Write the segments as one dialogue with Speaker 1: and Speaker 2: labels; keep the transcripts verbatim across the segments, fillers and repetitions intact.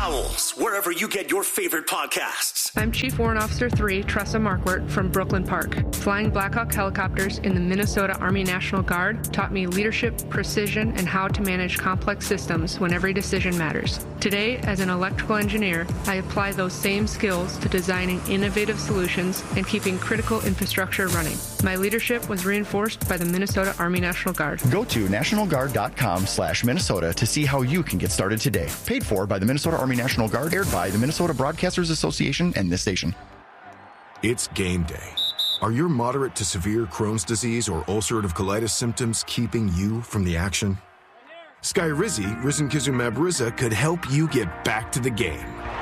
Speaker 1: Owls, wherever you get your favorite podcasts.
Speaker 2: I'm Chief Warrant Officer three, Tressa Markwart from Brooklyn Park. Flying Black Hawk helicopters in the Minnesota Army National Guard taught me leadership, precision, and how to manage complex systems when every decision matters. Today, as an electrical engineer, I apply those same skills to designing innovative solutions and keeping critical infrastructure running. My leadership was reinforced by the Minnesota Army National Guard.
Speaker 3: Go to national guard dot com slash Minnesota to see how you can get started today. Paid for by the Minnesota Army National Guard, aired by the Minnesota Broadcasters Association and this station.
Speaker 4: It's game day. Are your moderate to severe Crohn's disease or ulcerative colitis symptoms keeping you from the action? Skyrizi, risankizumab Riza, could help you get back to the game.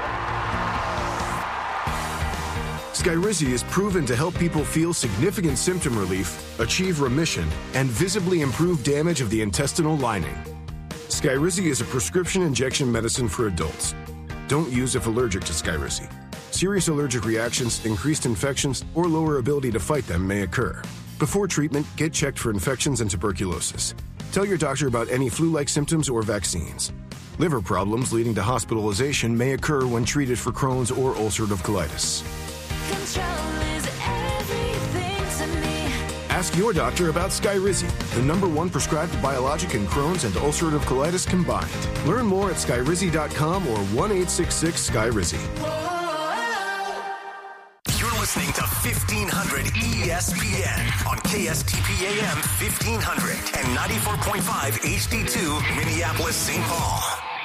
Speaker 4: Skyrizi is proven to help people feel significant symptom relief, achieve remission, and visibly improve damage of the intestinal lining. Skyrizi is a prescription injection medicine for adults. Don't use if allergic to Skyrizi. Serious allergic reactions, increased infections, or lower ability to fight them may occur. Before treatment, get checked for infections and tuberculosis. Tell your doctor about any flu-like symptoms or vaccines. Liver problems leading to hospitalization may occur when treated for Crohn's or ulcerative colitis.
Speaker 5: Control is everything to me.
Speaker 4: Ask your doctor about Skyrizi, the number one prescribed biologic in Crohn's and ulcerative colitis combined. Learn more at skyrizi dot com or one eight six six Sky Rizzi.
Speaker 1: You're listening to fifteen hundred E S P N on K S T P A M fifteen hundred and ninety-four point five H D two, Minneapolis, Saint Paul.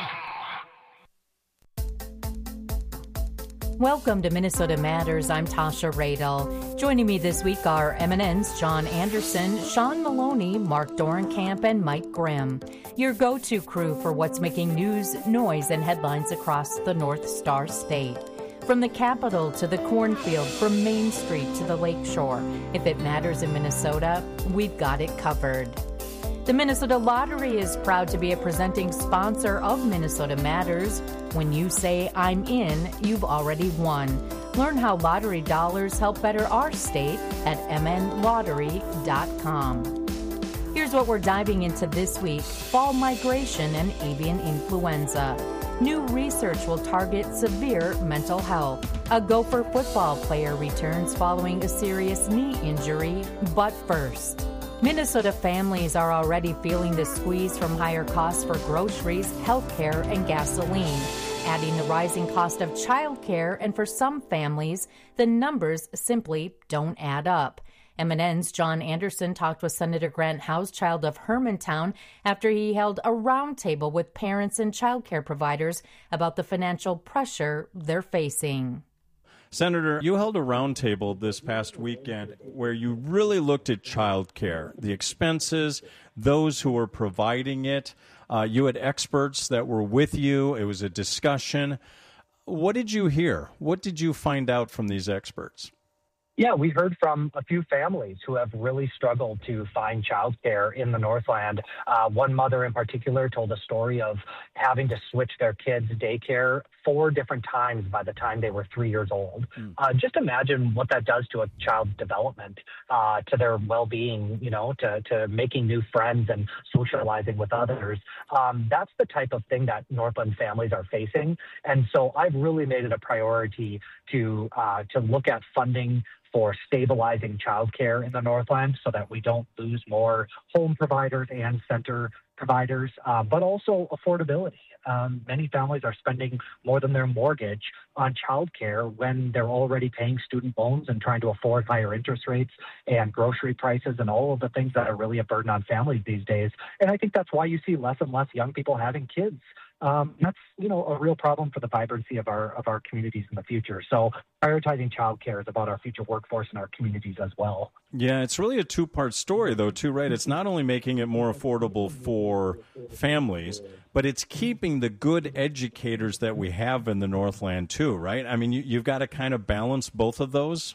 Speaker 6: Welcome to Minnesota Matters. I'm Tasha Radel. Joining me this week are M N N's John Anderson, Sean Maloney, Mark Dorenkamp, and Mike Grimm. Your go-to crew for what's making news, noise, and headlines across the North Star State. From the Capitol to the cornfield, from Main Street to the Lakeshore. If it matters in Minnesota, we've got it covered. The Minnesota Lottery is proud to be a presenting sponsor of Minnesota Matters. When you say, I'm in, you've already won. Learn how lottery dollars help better our state at m n lottery dot com. Here's what we're diving into this week: fall migration and avian influenza. New research will target severe mental health. A Gopher football player returns following a serious knee injury. But first, Minnesota families are already feeling the squeeze from higher costs for groceries, healthcare, and gasoline, adding the rising cost of childcare, and for some families, the numbers simply don't add up. M N N's John Anderson talked with Senator Grant Houschild of Hermantown after he held a roundtable with parents and childcare providers about the financial pressure they're facing.
Speaker 7: Senator, you held a roundtable this past weekend where you really looked at child care, the expenses, those who are providing it. Uh, you had experts that were with you. It was a discussion. What did you hear? What did you find out from these experts?
Speaker 8: Yeah, we heard from a few families who have really struggled to find childcare in the Northland. Uh, one mother in particular told a story of having to switch their kids' daycare four different times by the time they were three years old. Mm. Uh, just imagine what that does to a child's development, uh, to their well-being, you know, to, to making new friends and socializing with others. Um, that's the type of thing that Northland families are facing. And so I've really made it a priority to uh, to look at funding for stabilizing childcare in the Northland so that we don't lose more home providers and center providers, uh, but also affordability. Um, many families are spending more than their mortgage on childcare when they're already paying student loans and trying to afford higher interest rates and grocery prices and all of the things that are really a burden on families these days. And I think that's why you see less and less young people having kids. Um, that's, you know, a real problem for the vibrancy of our of our communities in the future. So prioritizing childcare is about our future workforce and our communities as well.
Speaker 7: Yeah, it's really a two-part story, though, too, right? It's not only making it more affordable for families, but it's keeping the good educators that we have in the Northland, too, right? I mean, you, you've got to kind of balance both of those.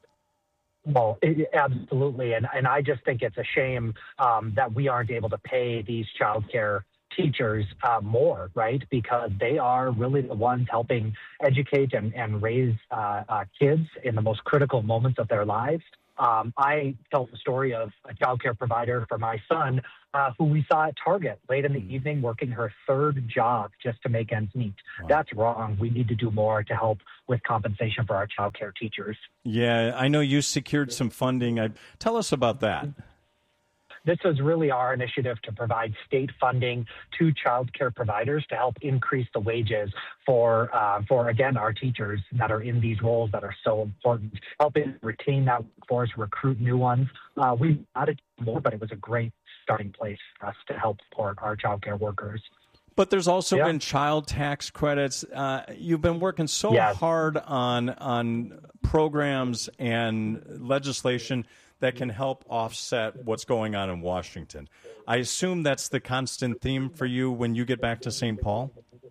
Speaker 8: Well, it, absolutely. And, and I just think it's a shame um, that we aren't able to pay these childcare teachers uh, more, right? Because they are really the ones helping educate and, and raise uh, uh, kids in the most critical moments of their lives. Um, I tell the story of a childcare provider for my son uh, who we saw at Target late in the mm. evening working her third job just to make ends meet. Wow. That's wrong. We need to do more to help with compensation for our childcare teachers.
Speaker 7: Yeah, I know you secured some funding. I, tell us about that.
Speaker 8: This is really our initiative to provide state funding to child care providers to help increase the wages for, uh, for again, our teachers that are in these roles that are so important, helping retain that workforce, recruit new ones. Uh, we added more, but it was a great starting place for us to help support our child care workers.
Speaker 7: But there's also
Speaker 8: yeah.
Speaker 7: been child tax credits. Uh, you've been working so
Speaker 8: yes.
Speaker 7: hard on on programs and legislation that can help offset what's going on in Washington. I assume that's the constant theme for you when you get back to Saint Paul?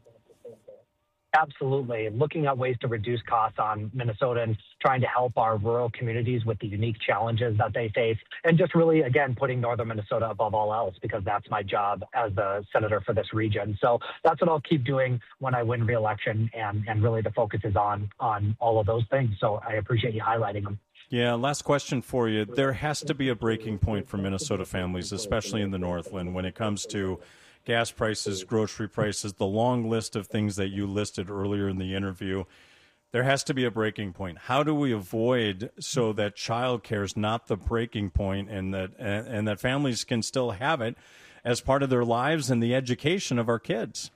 Speaker 8: Absolutely. Looking at ways to reduce costs on Minnesotans, trying to help our rural communities with the unique challenges that they face, and just really, again, putting northern Minnesota above all else, because that's my job as the senator for this region. So that's what I'll keep doing when I win re-election, and, and really the focus is on, on all of those things. So I appreciate you highlighting them.
Speaker 7: Yeah, last question for you. There has to be a breaking point for Minnesota families, especially in the Northland, when it comes to gas prices, grocery prices, the long list of things that you listed earlier in the interview. There has to be a breaking point. How do we avoid so that child care is not the breaking point, and that and, and that families can still have it as part of their lives and the education of our kids?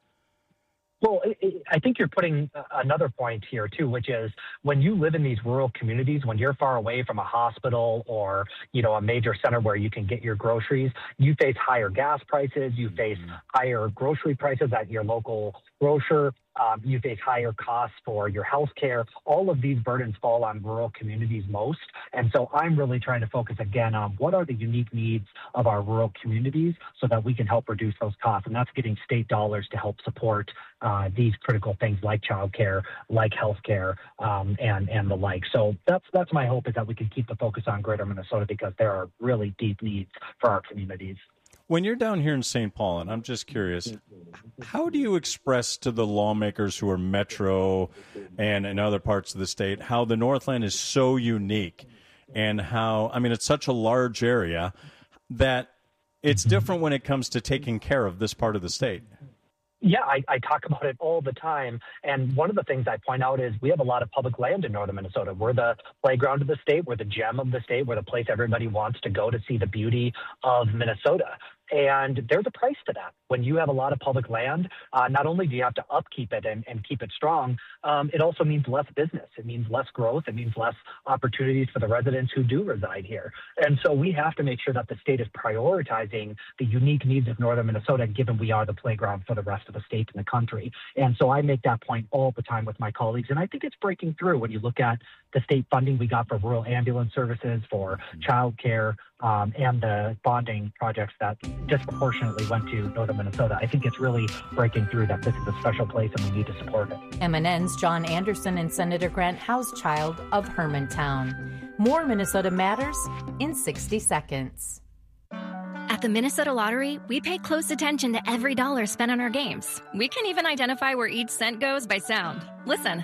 Speaker 8: Well, it, it, I think you're putting another point here, too, which is when you live in these rural communities, when you're far away from a hospital or, you know, a major center where you can get your groceries, you face higher gas prices, you face mm-hmm. higher grocery prices at your local grocer. Um, you face higher costs for your health care. All of these burdens fall on rural communities most. And so I'm really trying to focus again on what are the unique needs of our rural communities so that we can help reduce those costs. And that's getting state dollars to help support uh, these critical things like childcare, like health care, um, and, and the like. So that's, that's my hope, is that we can keep the focus on greater Minnesota, because there are really deep needs for our communities.
Speaker 7: When you're down here in Saint Paul, and I'm just curious, how do you express to the lawmakers who are Metro and in other parts of the state how the Northland is so unique, and how, I mean, it's such a large area that it's different when it comes to taking care of this part of the state?
Speaker 8: Yeah, I, I talk about it all the time. And one of the things I point out is we have a lot of public land in northern Minnesota. We're the playground of the state. We're the gem of the state. We're the place everybody wants to go to see the beauty of Minnesota. And there's a price to that. When you have a lot of public land, uh, not only do you have to upkeep it and, and keep it strong, um, it also means less business. It means less growth. It means less opportunities for the residents who do reside here. And so we have to make sure that the state is prioritizing the unique needs of northern Minnesota, given we are the playground for the rest of the state and the country. And so I make that point all the time with my colleagues. And I think it's breaking through when you look at the state funding we got for rural ambulance services, for child care, um, and the bonding projects that disproportionately went to northern Minnesota. I think it's really breaking through that this is a special place and we need to support it.
Speaker 6: M N N's John Anderson and Senator Grant Housechild of Hermantown. More Minnesota Matters in sixty seconds.
Speaker 9: At the Minnesota Lottery, we pay close attention to every dollar spent on our games. We can even identify where each cent goes by sound. Listen.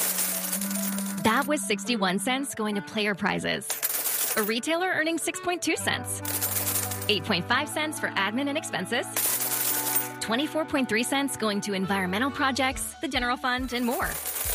Speaker 9: That was sixty-one cents going to player prizes. A retailer earning six point two cents. eight point five cents for admin and expenses. twenty-four point three cents going to environmental projects, the general fund, and more.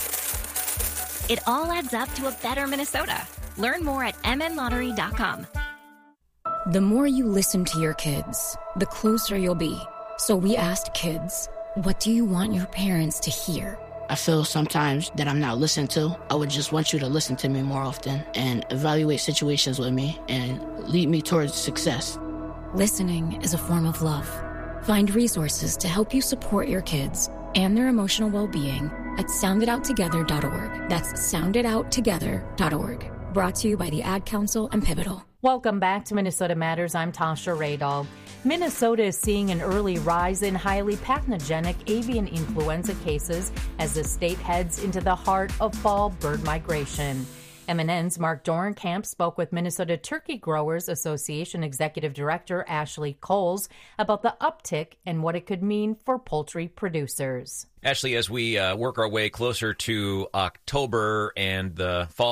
Speaker 9: It all adds up to a better Minnesota. Learn more at m n lottery dot com.
Speaker 10: The more you listen to your kids, the closer you'll be. So we asked kids, what do you want your parents to hear?
Speaker 11: I feel sometimes that I'm not listened to. I would just want you to listen to me more often and evaluate situations with me and lead me towards success.
Speaker 10: Listening is a form of love. Find resources to help you support your kids and their emotional well-being at sound it out together dot org. That's sound it out together dot org. Brought to you by the Ad Council and Pivotal.
Speaker 6: Welcome back to Minnesota Matters. I'm Tasha Radal. Minnesota is seeing an early rise in highly pathogenic avian influenza cases as the state heads into the heart of fall bird migration. M N N's Mark Dorenkamp spoke with Minnesota Turkey Growers Association Executive Director Ashley Coles about the uptick and what it could mean for poultry producers.
Speaker 12: Ashley, as we uh, work our way closer to October and the fall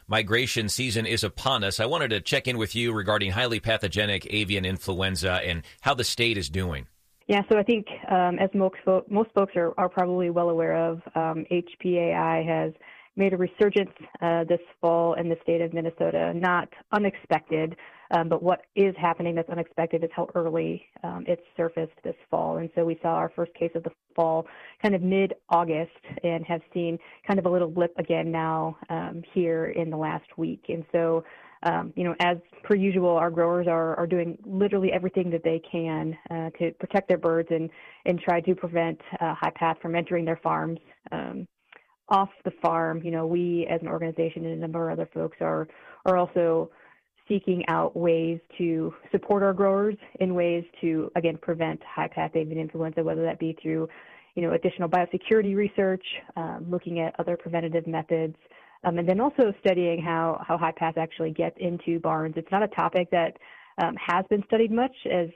Speaker 12: migration season is upon us. I wanted to check in with you regarding highly pathogenic avian influenza and how the state is doing.
Speaker 13: Yeah, so I think um, as most, fo- most folks are, are probably well aware of, um, H P A I has made a resurgence uh, this fall in the state of Minnesota. Not unexpected, um, but what is happening that's unexpected is how early um, it surfaced this fall. And so we saw our first case of the fall kind of mid-August and have seen kind of a little blip again now um, here in the last week. And so, um, you know, as per usual, our growers are, are doing literally everything that they can uh, to protect their birds and, and try to prevent uh, high path from entering their farms. Um, off the farm, you know, we as an organization and a number of other folks are are also seeking out ways to support our growers in ways to, again, prevent high path avian influenza, whether that be through, you know, additional biosecurity research, um, looking at other preventative methods, um, and then also studying how, how high path actually gets into barns. It's not a topic that um, has been studied much as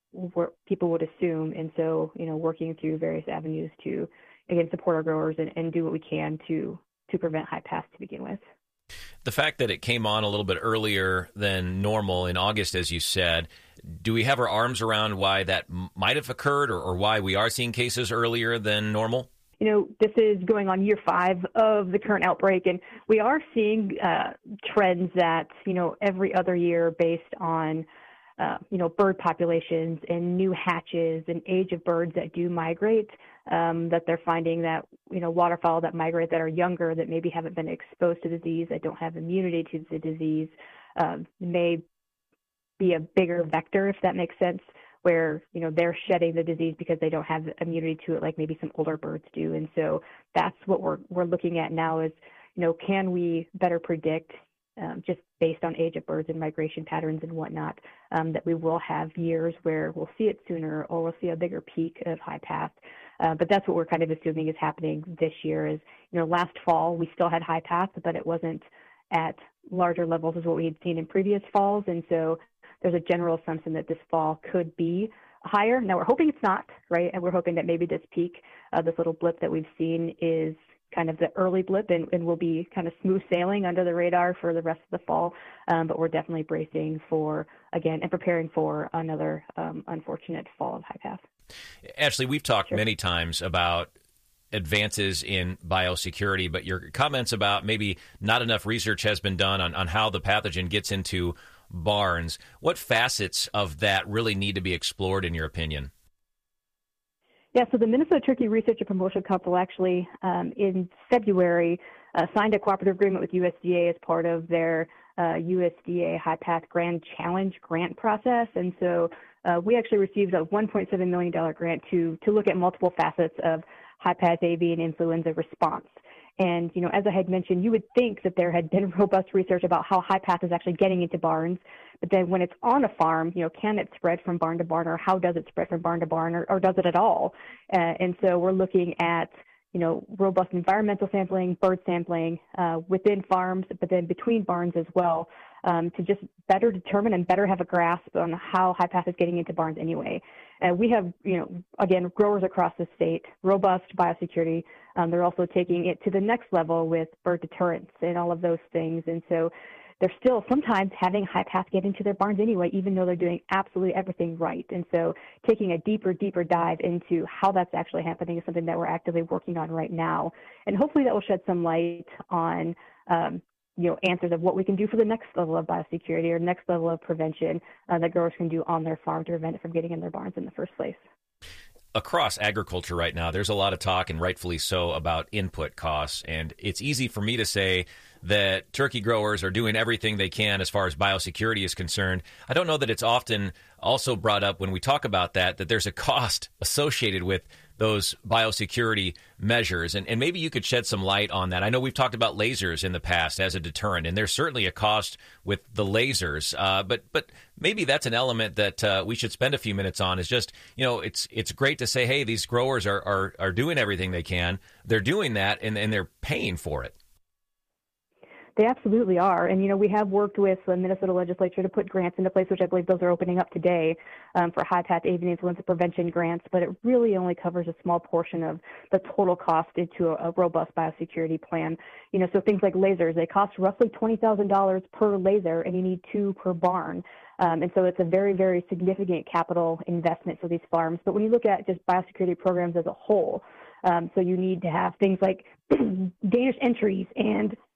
Speaker 13: people would assume, and so, you know, working through various avenues to again, support our growers and, and do what we can to to prevent high path to begin with.
Speaker 12: The fact that it came on a little bit earlier than normal in August, as you said, do we have our arms around why that m- might have occurred or, or why we are seeing cases earlier than normal?
Speaker 13: You know, this is going on year five of the current outbreak, and we are seeing uh, trends that, you know, every other year based on Uh, you know, bird populations and new hatches and age of birds that do migrate, um, that they're finding that, you know, waterfowl that migrate that are younger, that maybe haven't been exposed to disease, that don't have immunity to the disease, um, may be a bigger vector, if that makes sense, where, you know, they're shedding the disease because they don't have immunity to it like maybe some older birds do. And so that's what we're we're looking at now is, you know, can we better predict Um, just based on age of birds and migration patterns and whatnot, um, that we will have years where we'll see it sooner or we'll see a bigger peak of high path. Uh, but that's what we're kind of assuming is happening this year is, you know, last fall we still had high path, but it wasn't at larger levels as what we had seen in previous falls. And so there's a general assumption that this fall could be higher. Now we're hoping it's not, right? And we're hoping that maybe this peak, uh, this little blip that we've seen is kind of the early blip and, and we'll be kind of smooth sailing under the radar for the rest of the fall. Um, but we're definitely bracing for, again, and preparing for another um, unfortunate fall of high path.
Speaker 12: Ashley, we've talked
Speaker 13: Sure.
Speaker 12: many times about advances in biosecurity, but your comments about maybe not enough research has been done on, on how the pathogen gets into barns. What facets of that really need to be explored in your opinion?
Speaker 13: Yeah, so the Minnesota Turkey Research and Promotion Council actually um, in February uh, signed a cooperative agreement with U S D A as part of their uh, U S D A High Path Grand Challenge grant process. And so uh, we actually received a one point seven million dollars grant to to look at multiple facets of high path avian influenza response. And, you know, as I had mentioned, you would think that there had been robust research about how high path is actually getting into barns. But then when it's on a farm, you know, can it spread from barn to barn, or how does it spread from barn to barn, or, or does it at all? Uh, and so we're looking at, you know, robust environmental sampling, bird sampling uh, within farms, but then between barns as well, um, to just better determine and better have a grasp on how high path is getting into barns anyway. Uh, we have, you know, again, growers across the state, robust biosecurity. Um, they're also taking it to the next level with bird deterrence and all of those things. And so they're still sometimes having high path get into their barns anyway, even though they're doing absolutely everything right. And so taking a deeper, deeper dive into how that's actually happening is something that we're actively working on right now. And hopefully that will shed some light on, um, you know, answers of what we can do for the next level of biosecurity or next level of prevention uh, that growers can do on their farm to prevent it from getting in their barns in the first place.
Speaker 12: Across agriculture right now, there's a lot of talk, and rightfully so, about input costs. And it's easy for me to say that turkey growers are doing everything they can as far as biosecurity is concerned. I don't know that it's often also brought up when we talk about that, that there's a cost associated with those biosecurity measures. And, and maybe you could shed some light on that. I know we've talked about lasers in the past as a deterrent, and there's certainly a cost with the lasers. Uh, but but maybe that's an element that uh, we should spend a few minutes on, is just, you know, it's it's great to say, hey, these growers are, are, are doing everything they can. They're doing that, and, and they're paying for it.
Speaker 13: They absolutely are. And, you know, we have worked with the Minnesota legislature to put grants into place, which I believe those are opening up today um, for high-path avian influenza prevention grants, but it really only covers a small portion of the total cost into a, a robust biosecurity plan. You know, so things like lasers, they cost roughly twenty thousand dollars per laser, and you need two per barn. Um, and so it's a very, very significant capital investment for these farms. But when you look at just biosecurity programs as a whole, um, so you need to have things like dangerous entries and